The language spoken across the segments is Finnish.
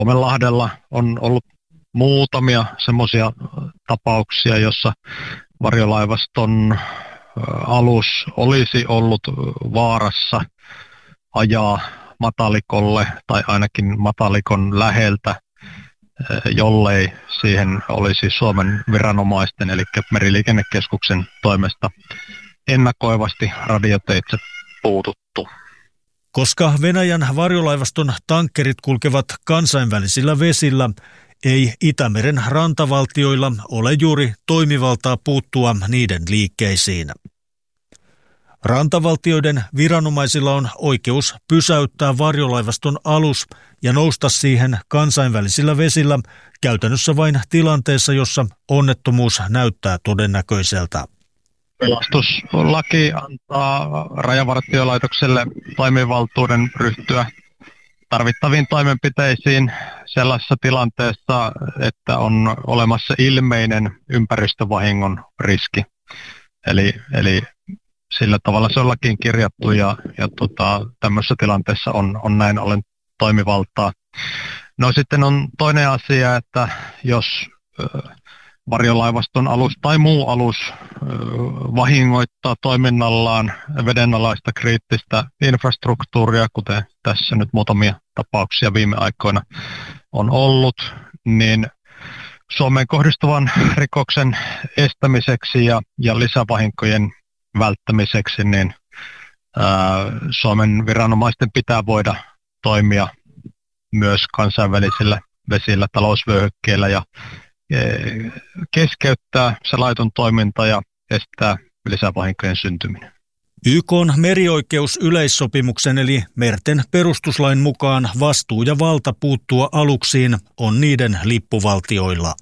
Suomenlahdella on ollut muutamia semmoisia tapauksia, jossa varjolaivaston alus olisi ollut vaarassa ajaa matalikolle tai ainakin matalikon läheltä, jollei siihen olisi Suomen viranomaisten eli Meriliikennekeskuksen toimesta ennakoivasti radioteitse puututtu. Koska Venäjän varjolaivaston tankkerit kulkevat kansainvälisillä vesillä, ei Itämeren rantavaltioilla ole juuri toimivaltaa puuttua niiden liikkeisiin. Rantavaltioiden viranomaisilla on oikeus pysäyttää varjolaivaston alus ja nousta siihen kansainvälisillä vesillä käytännössä vain tilanteessa, jossa onnettomuus näyttää todennäköiseltä. Pelastuslaki antaa Rajavartiolaitokselle toimivaltuuden ryhtyä tarvittaviin toimenpiteisiin sellaisessa tilanteessa, että on olemassa ilmeinen ympäristövahingon riski. Eli sillä tavalla se on lakiin kirjattu ja tämmöisessä tilanteessa on näin ollen toimivaltaa. No sitten on toinen asia, että jos varjolaivaston alus tai muu alus vahingoittaa toiminnallaan vedenalaista kriittistä infrastruktuuria, kuten tässä nyt muutamia tapauksia viime aikoina on ollut, niin Suomeen kohdistuvan rikoksen estämiseksi ja lisävahinkojen välttämiseksi, niin Suomen viranomaisten pitää voida toimia myös kansainvälisillä vesillä, talousvyöhykkeillä ja keskeyttää se laiton toiminta ja estää lisävahinkojen syntyminen. YK:n merioikeusyleissopimuksen eli merten perustuslain mukaan vastuu ja valta puuttua aluksiin on niiden lippuvaltioilla.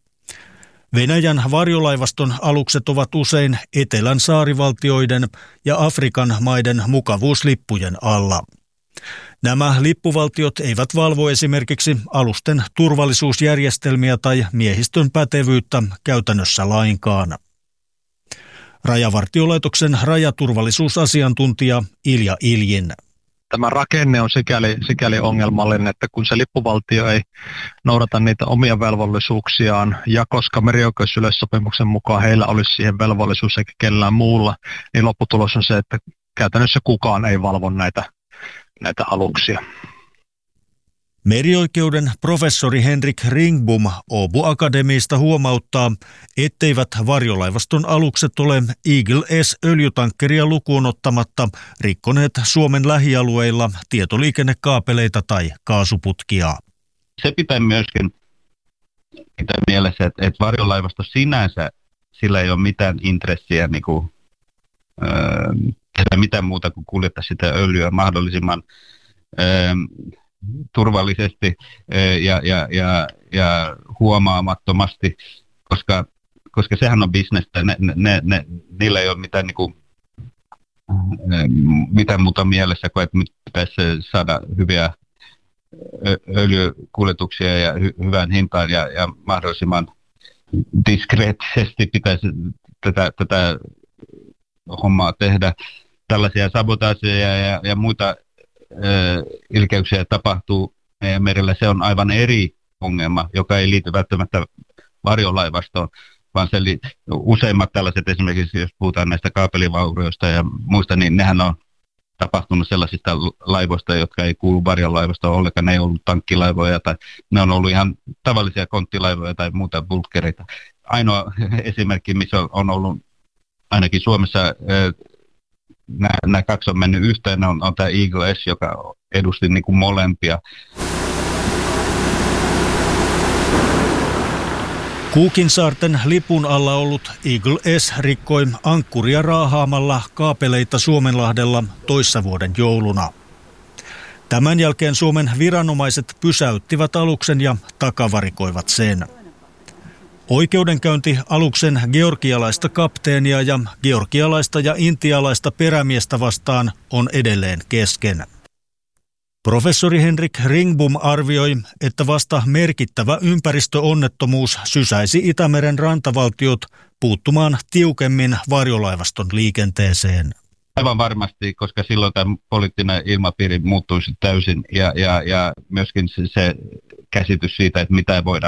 Venäjän varjolaivaston alukset ovat usein etelän saarivaltioiden ja Afrikan maiden mukavuuslippujen alla. Nämä lippuvaltiot eivät valvo esimerkiksi alusten turvallisuusjärjestelmiä tai miehistön pätevyyttä käytännössä lainkaan. Rajavartiolaitoksen rajaturvallisuusasiantuntija Ilja Iljin. Tämä rakenne on sikäli ongelmallinen, että kun se lippuvaltio ei noudata niitä omia velvollisuuksiaan, ja koska merioikeusyleissopimuksen mukaan heillä olisi siihen velvollisuus eikä kellään muulla, niin lopputulos on se, että käytännössä kukaan ei valvo näitä aluksia. Merioikeuden professori Henrik Ringbom Åbo Akademiista huomauttaa, etteivät varjolaivaston alukset ole Eagle S-öljytankkeria lukuun ottamatta rikkoneet Suomen lähialueilla tietoliikennekaapeleita tai kaasuputkia. Se pitää myöskin pitää mielessä, että varjolaivasto sinänsä, sillä ei ole mitään intressiä tehdä mitään muuta kuin kuljettaa sitä öljyä mahdollisimman turvallisesti ja huomaamattomasti, koska sehän on bisnestä. Niillä ei ole mitään muuta mielessä kuin, että pitäisi saada hyviä öljykuljetuksia ja hyvään hintaan ja mahdollisimman diskreettisesti pitäisi tätä hommaa tehdä. Tällaisia sabotaaseja ja muita ilkeyksiä tapahtuu meidän merillä. Se on aivan eri ongelma, joka ei liity välttämättä varjolaivastoon, vaan useimmat tällaiset, esimerkiksi jos puhutaan näistä kaapelivaurioista ja muista, niin nehän on tapahtunut sellaisista laivoista, jotka ei kuulu varjolaivastoon ollenkaan. Ne ei ollut tankkilaivoja tai ne on ollut ihan tavallisia konttilaivoja tai muuta bulkkereita. Ainoa esimerkki, missä on ollut ainakin Suomessa nämä kaksi on mennyt yhteen, on tämä Eagle S, joka edusti molempia. Cookinsaarten lipun alla ollut Eagle S rikkoi ankkuria raahaamalla kaapeleita Suomenlahdella toissavuoden jouluna. Tämän jälkeen Suomen viranomaiset pysäyttivät aluksen ja takavarikoivat sen. Oikeudenkäynti aluksen georgialaista kapteenia ja georgialaista ja intialaista perämiestä vastaan on edelleen kesken. Professori Henrik Ringbom arvioi, että vasta merkittävä ympäristöonnettomuus sysäisi Itämeren rantavaltiot puuttumaan tiukemmin varjolaivaston liikenteeseen. Aivan varmasti, koska silloin tämä poliittinen ilmapiiri muuttuisi täysin ja myöskin se käsitys siitä, että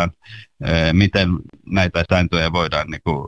miten näitä sääntöjä voidaan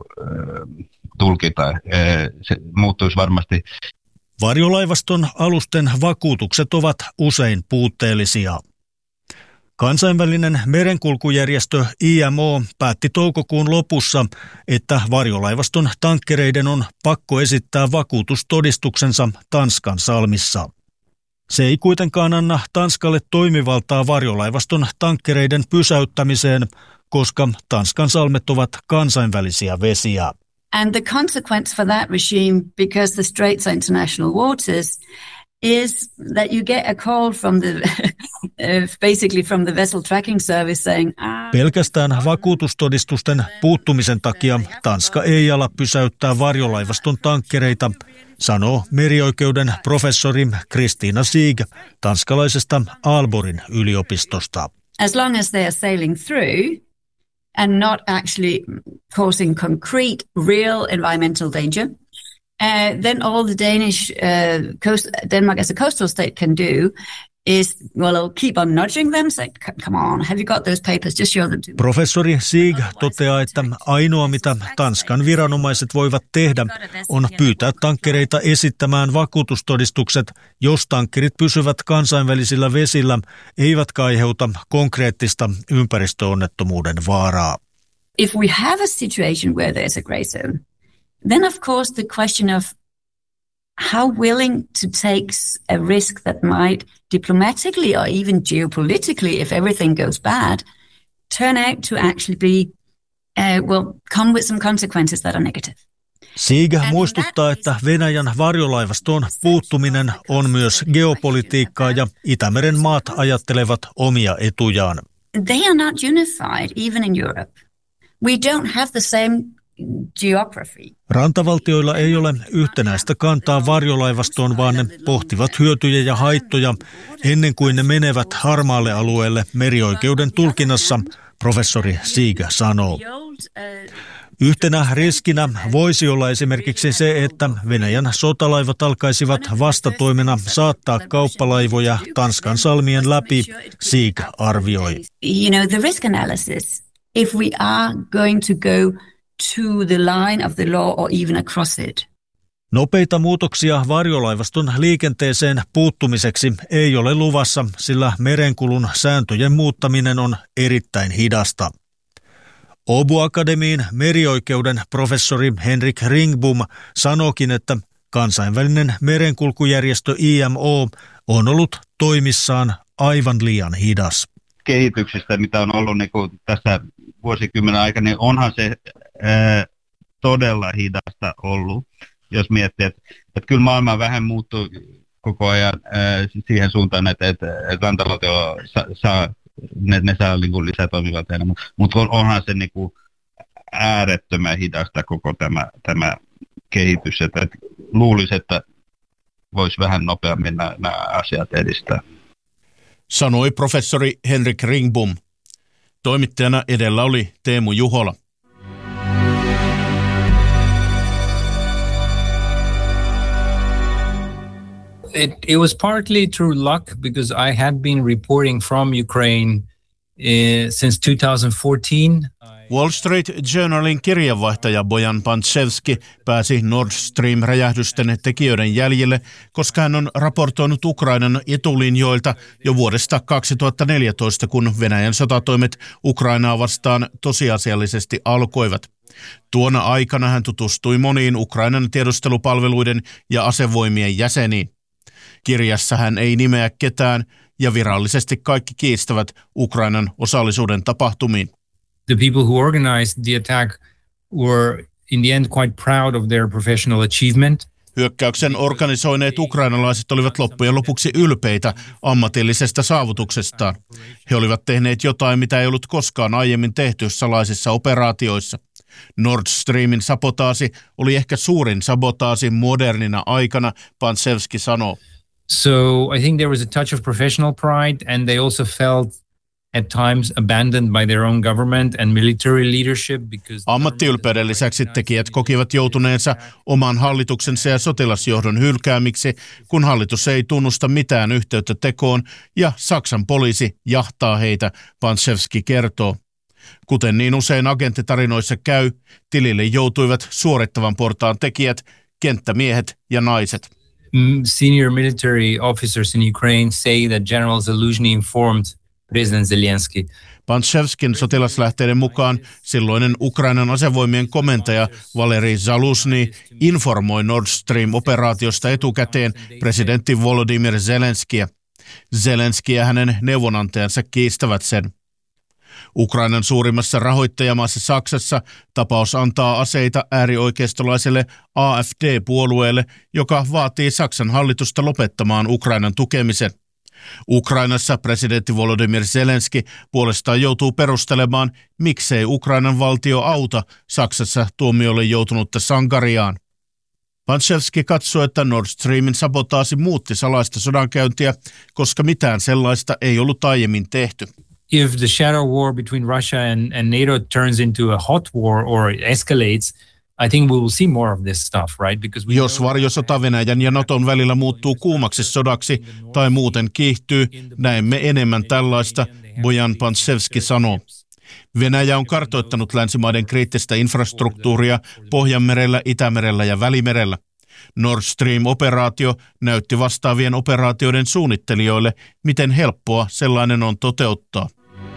tulkita, se muuttuisi varmasti. Varjolaivaston alusten vakuutukset ovat usein puutteellisia. Kansainvälinen merenkulkujärjestö IMO päätti toukokuun lopussa, että varjolaivaston tankkereiden on pakko esittää vakuutustodistuksensa Tanskan salmissa. Se ei kuitenkaan anna Tanskalle toimivaltaa varjolaivaston tankkereiden pysäyttämiseen, koska Tanskan salmet ovat kansainvälisiä vesiä. And the consequence for that regime, because the straits are international waters, is that you get a call from the basically from the vessel tracking service saying pelkästään vakuutustodistusten puuttumisen takia Tanska ei ala pysäyttää varjolaivaston tankkereita, sanoo merioikeuden professori Christina Sieg tanskalaisesta Aalborgin yliopistosta. As long as they are sailing through and not actually causing concrete, real environmental danger, then all the Danish Denmark as a coastal state can do is, well, keep on nudging them, say, come on, have you got those papers, just show them to me. Professori Sieg toteaa, että ainoa mitä Tanskan viranomaiset voivat tehdä on pyytää tankkereita esittämään vakuutustodistukset, jos tankkerit pysyvät kansainvälisillä vesillä, eivätkä aiheuta konkreettista ympäristöonnettomuuden vaaraa. If we have a situation where there's a grey zone, then of course the question of how willing to take a risk that might diplomatically or even geopolitically, if everything goes bad, turn out to actually be, come with some consequences that are negative. Sieg muistuttaa, että Venäjän varjolaivastoon puuttuminen on myös geopolitiikkaa ja Itämeren maat ajattelevat omia etujaan. They are not unified even in Europe. We don't have the same geography. Rantavaltioilla ei ole yhtenäistä kantaa varjolaivastoon, vaan ne pohtivat hyötyjä ja haittoja ennen kuin ne menevät harmaalle alueelle merioikeuden tulkinnassa, professori Sieg sanoo. Yhtenä riskinä voisi olla esimerkiksi se, että Venäjän sotalaivat alkaisivat vastatoimena saattaa kauppalaivoja Tanskan salmien läpi, Sieg arvioi. You know, the risk analysis, if we are going to go to the line of the law or even across it. Nopeita muutoksia varjolaivaston liikenteeseen puuttumiseksi ei ole luvassa, sillä merenkulun sääntöjen muuttaminen on erittäin hidasta. Åbo Akademiin merioikeuden professori Henrik Ringbom sanookin, että kansainvälinen merenkulkujärjestö IMO on ollut toimissaan aivan liian hidas. Kehityksestä, mitä on ollut tässä vuosikymmenen aikana, niin onhan se todella hidasta ollut, jos miettii, että kyllä maailma vähän muuttuu koko ajan siihen suuntaan, että rantavaltio saa lisätoimivalteena, mutta onhan se äärettömän hidasta koko tämä kehitys, että luulisi, että voisi vähän nopeammin nämä asiat edistää. Sanoi professori Henrik Ringbom. Toimittajana edellä oli Teemu Juhola. It was partly through luck because I had been reporting from Ukraine since 2014. Wall Street Journalin kirjanvaihtaja Bojan Pantsevski pääsi Nord Stream-räjähdysten tekijöiden jäljille, koska hän on raportoinut Ukrainan etulinjoilta jo vuodesta 2014, kun Venäjän sotatoimet Ukrainaa vastaan tosiasiallisesti alkoivat. Tuona aikana hän tutustui moniin Ukrainan tiedustelupalveluiden ja asevoimien jäseniin. Kirjassa hän ei nimeä ketään ja virallisesti kaikki kiistävät Ukrainan osallisuuden tapahtumiin. The people who organized the attack were in the end quite proud of their professional achievement. Hyökkäyksen organisoineet ukrainalaiset olivat loppujen lopuksi ylpeitä ammatillisesta saavutuksestaan. He olivat tehneet jotain, mitä ei ollut koskaan aiemmin tehty salaisissa operaatioissa. Nord Streamin sabotaasi oli ehkä suurin sabotaasi modernina aikana, Pantsevski sanoo. So I think there was a touch of professional pride and they also felt at times abandoned by their own government and military leadership. Ammattiylpeyden lisäksi tekijät kokivat joutuneensa oman hallituksensa ja sotilasjohdon hylkäämiksi, kun hallitus ei tunnusta mitään yhteyttä tekoon ja Saksan poliisi jahtaa heitä, Panchevski kertoo. Kuten niin usein agenttitarinoissa käy, tilille joutuivat suorittavan portaan tekijät, kenttämiehet ja naiset. Senior military officers in Ukraine say that General Zaluzhny informed President Zelensky. Panchevskin sotilaslähteiden mukaan silloinen Ukrainan asevoimien komentaja Valeri Zaluzhny informoi Nord Stream-operaatiosta etukäteen presidentti Volodymyr Zelenskiä. Zelenski ja hänen neuvonantajansa kiistävät sen. Ukrainan suurimmassa rahoittajamaassa Saksassa tapaus antaa aseita äärioikeistolaiselle AfD-puolueelle, joka vaatii Saksan hallitusta lopettamaan Ukrainan tukemisen. Ukrainassa presidentti Volodymyr Zelenski puolestaan joutuu perustelemaan, miksei Ukrainan valtio auta Saksassa tuomiolle joutunutta sankariaan. Panchevski katsoi, että Nord Streamin sabotaasi muutti salaista sodankäyntiä, koska mitään sellaista ei ollut aiemmin tehty. If the shadow war between Russia and NATO turns into a hot war or escalates, I think we will see more of this stuff, right? Jos varjosota Venäjän ja Naton välillä muuttuu kuumaksi sodaksi tai muuten kiihtyy, näemme enemmän tällaista, Bojan Panchevski sanoo. Venäjä on kartoittanut länsimaiden kriittistä infrastruktuuria Pohjanmerellä, Itämerellä ja Välimerellä. Nord Stream-operaatio näytti vastaavien operaatioiden suunnittelijoille, miten helppoa sellainen on toteuttaa.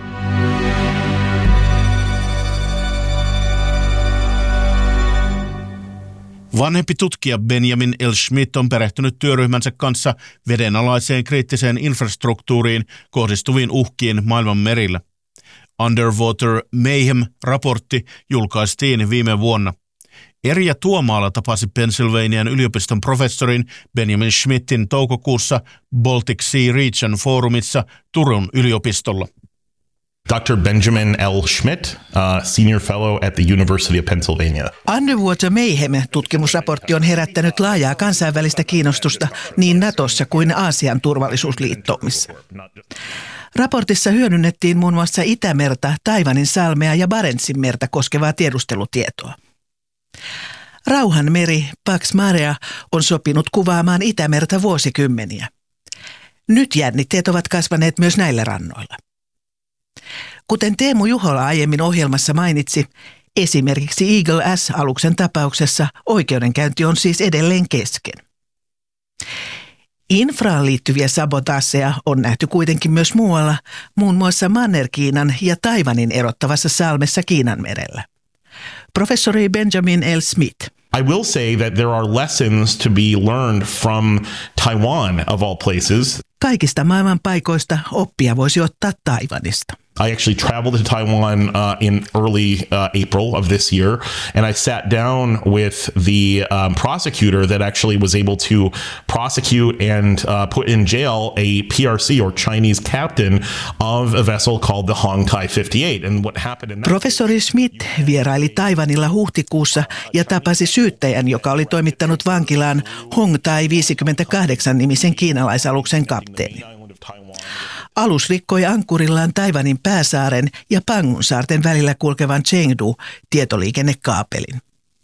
Vanhempi tutkija Benjamin L. Schmidt on perehtynyt työryhmänsä kanssa vedenalaiseen kriittiseen infrastruktuuriin kohdistuviin uhkiin maailman merillä. Underwater Mayhem-raportti julkaistiin viime vuonna. Erja Tuomaala tapasi Pennsylvanian yliopiston professorin Benjamin Schmidtin toukokuussa Baltic Sea Region Forumissa Turun yliopistolla. Dr. Benjamin L. Schmidt, Senior Fellow at the University of Pennsylvania. Underwater Mayhem-tutkimusraportti on herättänyt laajaa kansainvälistä kiinnostusta niin Natossa kuin Aasian turvallisuusliittoumissa. Raportissa hyödynnettiin muun muassa Itämerta, Taiwanin salmea ja Barentsin merta koskevaa tiedustelutietoa. Rauhanmeri Pax Marea on sopinut kuvaamaan Itämerta vuosikymmeniä. Nyt jännitteet ovat kasvaneet myös näillä rannoilla. Kuten Teemu Juhola aiemmin ohjelmassa mainitsi, esimerkiksi Eagle S-aluksen tapauksessa oikeudenkäynti on siis edelleen kesken. Infraan liittyviä sabotaaseja on nähty kuitenkin myös muualla, muun muassa Manner-Kiinan ja Taiwanin erottavassa salmessa Kiinanmerellä. Professori Benjamin L. Smith. I will say that there are lessons to be learned from Taiwan of all places. Kaikista maailman paikoista oppia voisi ottaa Taiwanista. I actually traveled to Taiwan in early April of this year, and I sat down with the prosecutor that actually was able to prosecute and put in jail a PRC or Chinese captain of a vessel called the Hong Tai 58. And what happened in that... Professori Smith vieraili Taiwanilla huhtikuussa ja tapasi syyttäjän, joka oli toimittanut vankilaan Hong Tai 58-nimisen kiinalaisaluksen kapteeni. Alus rikkoi ankkurillaan Taiwanin pääsaaren ja Pangun saarten välillä kulkevan Chengdu-tietoliikennekaapelin.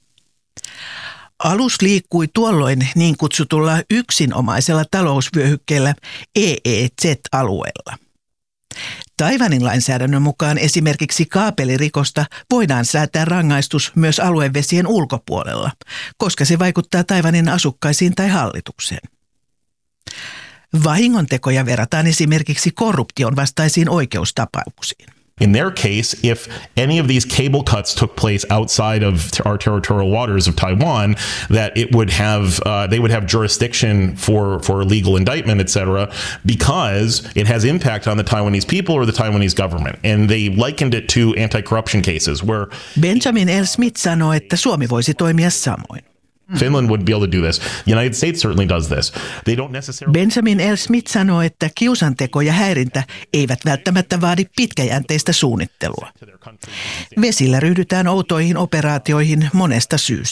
Alus liikkui tuolloin niin kutsutulla yksinomaisella talousvyöhykkeellä EEZ-alueella. Taiwanin lainsäädännön mukaan esimerkiksi kaapelirikosta voidaan säätää rangaistus myös aluevesien ulkopuolella, koska se vaikuttaa Taiwanin asukkaisiin tai hallitukseen. Vahingontekoja verrataan esimerkiksi korruption vastaisiin oikeustapauksiin. In their case, if any of these cable cuts took place outside of our territorial waters of Taiwan, that it would have they would have jurisdiction for legal indictment, etc., because it has impact on the Taiwanese people or the Taiwanese government. And they likened it to anti-corruption cases where Benjamin L. Smith sanoi, että Suomi voisi toimia samoin. Finland would be able to do this. The United States certainly does this. They don't necessarily... Benjamin L. Smith sanoi, että kiusanteko ja häirintä eivät välttämättä vaadi pitkäjänteistä suunnittelua. Vesillä ryhdytään outoihin operaatioihin monesta syystä.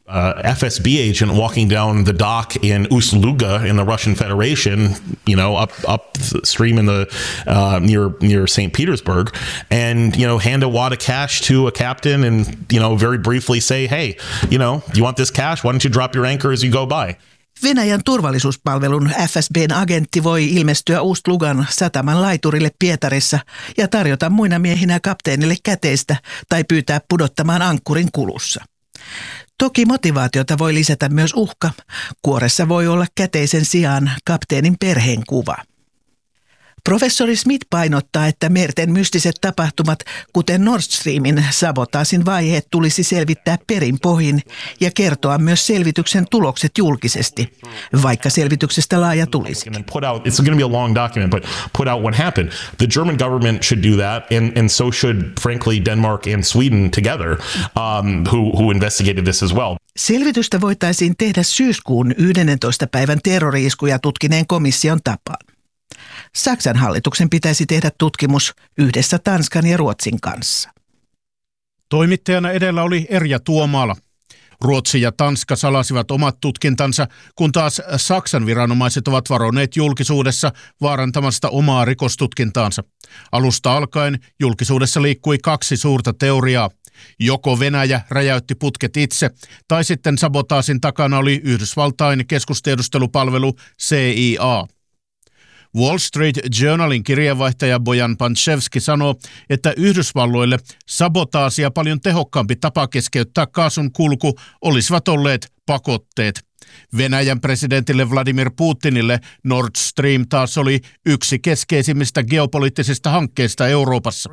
FSB agent walking down the dock in Ust-Luga in the Russian Federation, upstream in the near St. Petersburg, and hand a wad of cash to a captain and very briefly say, hey, you want this cash? Why don't you drop your anchor as you go by? Venäjän turvallisuuspalvelun FSB:n agentti voi ilmestyä Ust-Lugan sataman laiturille Pietarissa ja tarjota muina miehinä kapteenille käteistä tai pyytää pudottamaan ankkurin kulussa. Toki motivaatiota voi lisätä myös uhka. Kuoressa voi olla käteisen sijaan kapteenin perheen kuva. Professori Smith painottaa, että merten mystiset tapahtumat, kuten Nord Streamin sabotaasin vaiheet, tulisi selvittää perin pohjin ja kertoa myös selvityksen tulokset julkisesti, vaikka selvityksestä laaja tulisi. It's going to be a long document, but put out what happened. The German government should do that, and so should, frankly, Denmark and Sweden together, who investigated this as well. Selvitystä voitaisiin tehdä syyskuun 11. päivän terrori-iskuja tutkineen komission tapaan. Saksan hallituksen pitäisi tehdä tutkimus yhdessä Tanskan ja Ruotsin kanssa. Toimittajana edellä oli Erja Tuomaala. Ruotsi ja Tanska salasivat omat tutkintansa, kun taas Saksan viranomaiset ovat varonneet julkisuudessa vaarantamasta omaa rikostutkintaansa. Alusta alkaen julkisuudessa liikkui kaksi suurta teoriaa. Joko Venäjä räjäytti putket itse, tai sitten sabotaasin takana oli Yhdysvaltain keskustiedustelupalvelu CIA. Wall Street Journalin kirjeenvaihtaja Bojan Panchevski sanoo, että Yhdysvalloille sabotaasia paljon tehokkaampi tapa keskeyttää kaasun kulku olisivat olleet pakotteet. Venäjän presidentille Vladimir Putinille Nord Stream taas oli yksi keskeisimmistä geopoliittisista hankkeista Euroopassa.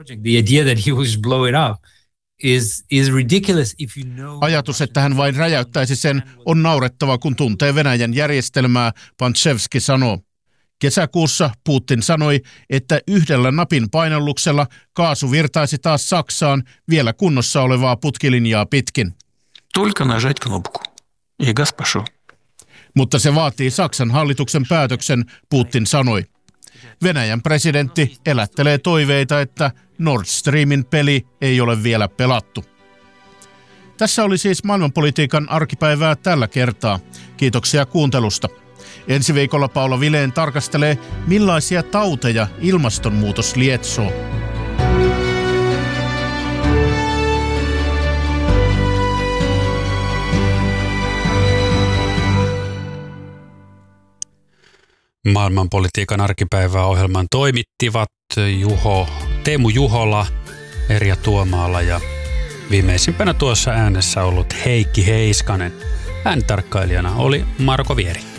Ajatus, että hän vain räjäyttäisi sen, on naurettava, kun tuntee Venäjän järjestelmää, Panchevski sanoo. Kesäkuussa Putin sanoi, että yhdellä napin painalluksella kaasu virtaisi taas Saksaan vielä kunnossa olevaa putkilinjaa pitkin. Mutta se vaatii Saksan hallituksen päätöksen, Putin sanoi. Venäjän presidentti elättelee toiveita, että Nord Streamin peli ei ole vielä pelattu. Tässä oli siis maailmanpolitiikan arkipäivää tällä kertaa. Kiitoksia kuuntelusta. Ensi viikolla Paula Vileen tarkastelee, millaisia tauteja ilmastonmuutos lietsoo. Maailmanpolitiikan arkipäivää ohjelman toimittivat Teemu Juhola, Erja Tuomaala ja viimeisimpänä tuossa äänessä ollut Heikki Heiskanen. Äänitarkkailijana oli Marko Vieri.